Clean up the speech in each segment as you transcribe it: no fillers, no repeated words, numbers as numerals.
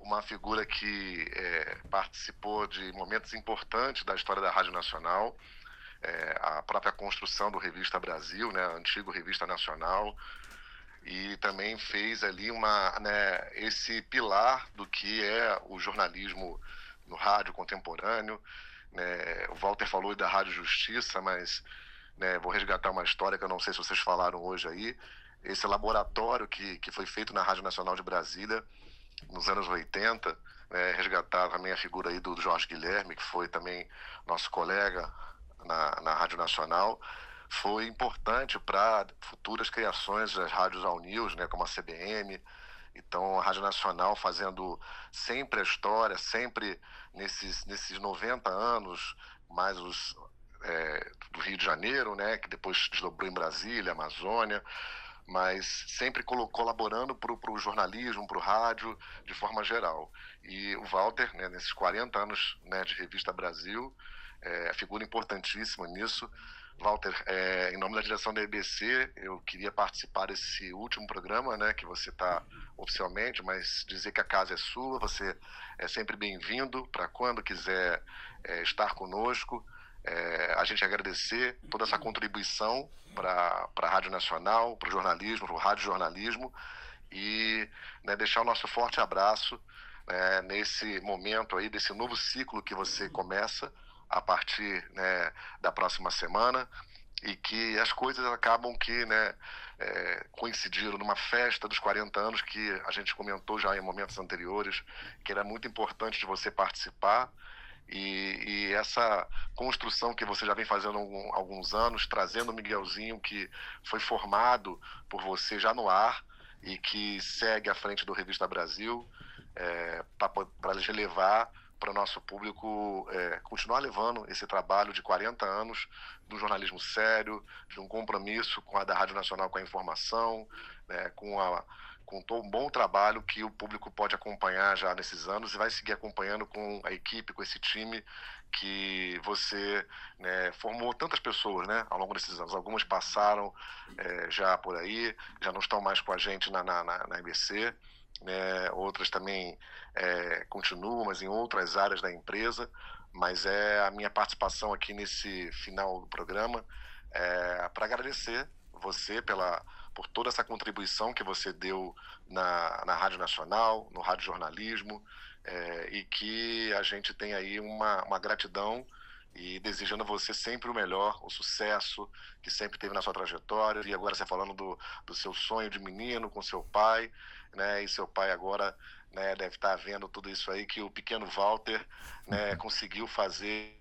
uma figura que participou de momentos importantes da história da Rádio Nacional, a própria construção do Revista Brasil, né, antigo Revista Nacional, e também fez ali esse pilar do que é o jornalismo no rádio contemporâneo, né? O Walter falou da Rádio Justiça, mas vou resgatar uma história que eu não sei se vocês falaram hoje aí. Esse laboratório que foi feito na Rádio Nacional de Brasília nos anos 80, resgatar também a figura aí do Jorge Guilherme, que foi também nosso colega na Rádio Nacional, foi importante para futuras criações das rádios All News, né, como a CBN. Então, a Rádio Nacional fazendo sempre a história, sempre nesses 90 anos, mais os do Rio de Janeiro, né, que depois desdobrou em Brasília, Amazônia, mas sempre colaborando para o jornalismo, para o rádio, de forma geral. E o Walter, né, nesses 40 anos, né, de Revista Brasil, é figura importantíssima nisso. Walter, em nome da direção da EBC, eu queria participar desse último programa, né, que você está oficialmente, mas dizer que a casa é sua, você é sempre bem-vindo para quando quiser estar conosco. A gente agradecer toda essa contribuição para a Rádio Nacional, para o jornalismo, para o radiojornalismo, e deixar o nosso forte abraço nesse momento aí, desse novo ciclo que você começa a partir da próxima semana, e que as coisas acabam que coincidiram numa festa dos 40 anos que a gente comentou já em momentos anteriores, que era muito importante de você participar, e essa construção que você já vem fazendo há alguns anos, trazendo o Miguelzinho, que foi formado por você já no ar e que segue à frente do Revista Brasil, para levar para o nosso público, continuar levando esse trabalho de 40 anos do jornalismo sério, de um compromisso com a da Rádio Nacional com a informação, com um bom trabalho que o público pode acompanhar já nesses anos e vai seguir acompanhando com a equipe, com esse time que você formou tantas pessoas, né, ao longo desses anos. Algumas passaram já por aí, já não estão mais com a gente na EBC, outras também continuam, mas em outras áreas da empresa. Mas a minha participação aqui nesse final do programa para agradecer você por toda essa contribuição que você deu na Rádio Nacional, no radiojornalismo, e que a gente tem aí uma gratidão, e desejando a você sempre o melhor, o sucesso que sempre teve na sua trajetória. E agora você falando do seu sonho de menino com seu pai, né? E seu pai agora, né, deve estar vendo tudo isso aí que o pequeno Walter, né, conseguiu fazer.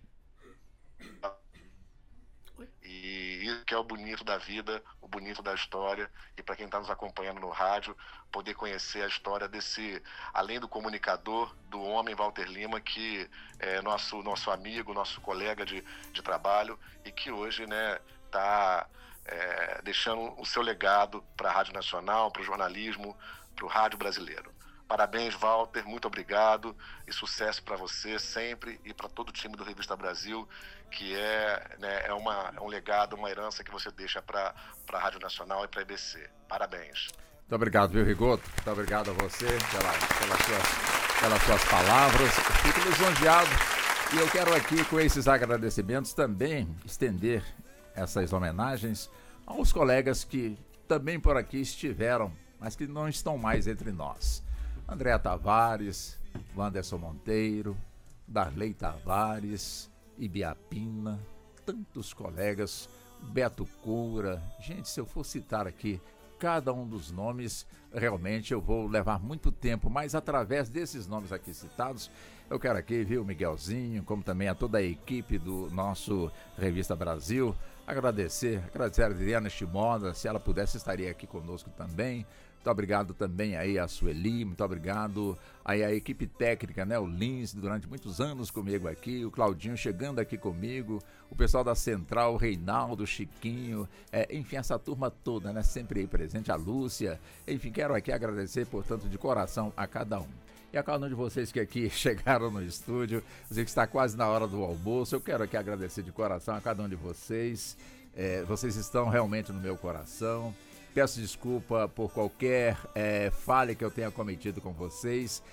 E isso que é o bonito da vida, o bonito da história, e para quem está nos acompanhando no rádio, poder conhecer a história desse, além do comunicador, do homem Walter Lima, que é nosso amigo, nosso colega de trabalho, e que hoje está deixando o seu legado para a Rádio Nacional, para o jornalismo, para o rádio brasileiro. Parabéns, Walter, muito obrigado, e sucesso para você sempre e para todo o time do Revista Brasil, que é um legado, uma herança que você deixa para a Rádio Nacional e para a EBC. Parabéns. Muito obrigado, viu, Rigoto? Muito obrigado a você pelas suas palavras. Fico lisonjeado, e eu quero aqui, com esses agradecimentos, também estender essas homenagens aos colegas que também por aqui estiveram, mas que não estão mais entre nós. Andréa Tavares, Wanderson Monteiro, Darley Tavares, Ibiapina, tantos colegas, Beto Coura. Gente, se eu for citar aqui cada um dos nomes, realmente eu vou levar muito tempo, mas através desses nomes aqui citados, eu quero aqui, viu, Miguelzinho, como também a toda a equipe do nosso Revista Brasil, agradecer a Adriana Shimoda, se ela pudesse estaria aqui conosco também. Muito obrigado também aí a Sueli, muito obrigado aí a equipe técnica, né? O Lins, durante muitos anos comigo aqui, o Claudinho chegando aqui comigo, o pessoal da Central, o Reinaldo, o Chiquinho, enfim, essa turma toda, né? Sempre aí presente, a Lúcia, enfim, quero aqui agradecer, portanto, de coração a cada um. E a cada um de vocês que aqui chegaram no estúdio, você que está quase na hora do almoço, eu quero aqui agradecer de coração a cada um de vocês, vocês estão realmente no meu coração. Peço desculpa por qualquer falha que eu tenha cometido com vocês.